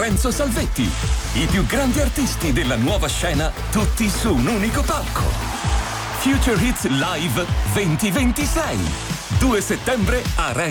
Renzo Salvetti. I più grandi artisti della nuova scena, tutti su un unico palco. Future Hits Live 2026. 2 settembre a